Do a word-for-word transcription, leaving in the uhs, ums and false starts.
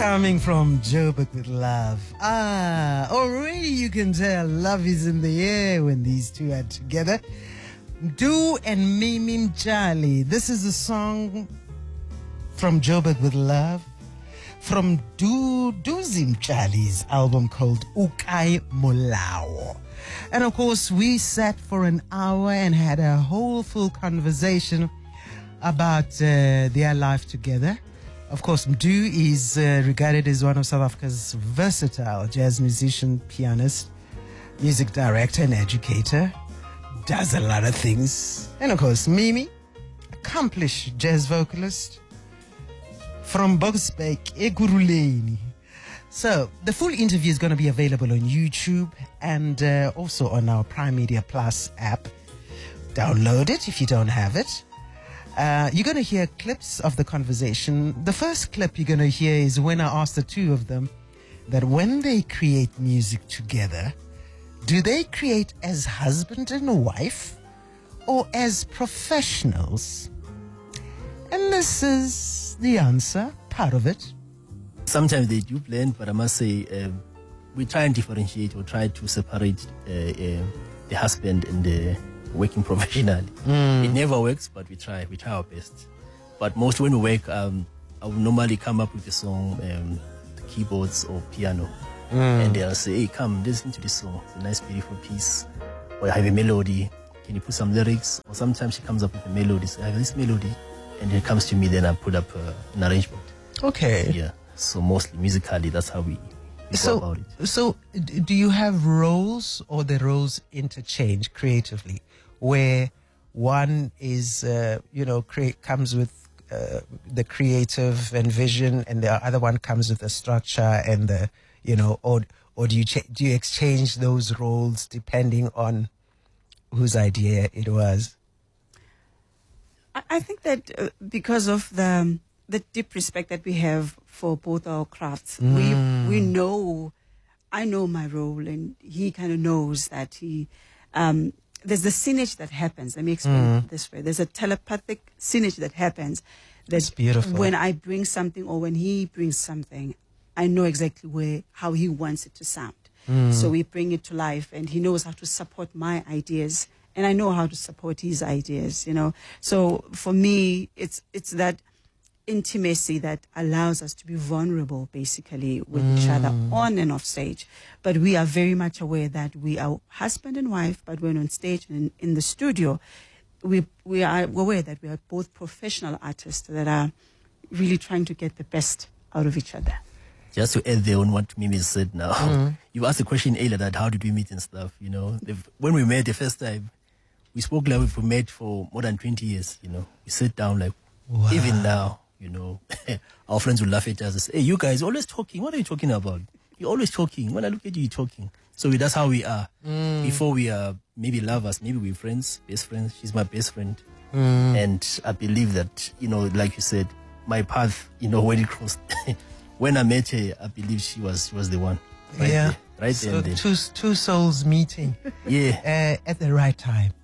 Coming from Joburg with love. Ah, already you can tell love is in the air when these two are together. Du and Mimi Mtshali. This is a song from Joburg with love from Du Duzi Mtshali's album called Ukai Molao. And of course, we sat for an hour and had a whole full conversation about uh, their life together. Of course, Mdu is uh, regarded as one of South Africa's versatile jazz musician, pianist, music director and educator. Does a lot of things. And of course, Mimi, accomplished jazz vocalist from Boksburg, Ekurhuleni. So, the full interview is going to be available on YouTube and uh, also on our Prime Media Plus app. Download it if you don't have it. Uh, you're going to hear clips of the conversation. The first clip you're going to hear is when I asked the two of them that when they create music together, do they create as husband and wife or as professionals? And this is the answer, part of it. Sometimes they do blend, but I must say uh, we try and differentiate or try to separate uh, uh, the husband and the working professionally. Mm. It never works, but we try. We try our best. But most when we work, um, I will normally come up with a song, um, the keyboards or piano, mm. and they'll say, "Hey, come listen to this song. It's a nice, beautiful piece. Or I have a melody. Can you put some lyrics?" Or sometimes she comes up with a melody. So I have this melody, and it comes to me. Then I put up uh, an arrangement. Okay. Yeah. So mostly musically, that's how we. we so, go about it. So, do you have roles, or the roles interchange creatively? Where one is, uh, you know, create, comes with uh, the creative and vision, and the other one comes with the structure and the, you know, or or do you ch- do you exchange those roles depending on whose idea it was? I, I think that uh, because of the the deep respect that we have for both our crafts, mm. we we know, I know my role, and he kind of knows that he. Um, There's the synergy that happens. Let me explain mm. it this way. There's a telepathic synergy that happens. That's beautiful. When I bring something or when he brings something, I know exactly where how he wants it to sound. Mm. So we bring it to life, and he knows how to support my ideas, and I know how to support his ideas. You know. So for me, it's it's that intimacy that allows us to be vulnerable, basically, with mm. each other on and off stage. But we are very much aware that we are husband and wife, but when on stage and in, in the studio, we we are aware that we are both professional artists that are really trying to get the best out of each other. Just to add there on what Mimi said now, mm. you asked a question earlier that how did we meet and stuff, you know. When we met the first time, we spoke like we've met for more than twenty years, you know. We sit down like, wow. Even now, you know, our friends will laugh at us and say, "Hey, you guys always talking. What are you talking about? You're always talking. When I look at you, you're talking." So we, that's how we are. Mm. Before we are maybe lovers, maybe we're friends, best friends. She's my best friend. Mm. And I believe that, you know, like you said, my path, you know, when it crossed, when I met her, I believe she was she was the one. Right yeah. There, right so there. And two, two souls meeting yeah. Uh, at the right time.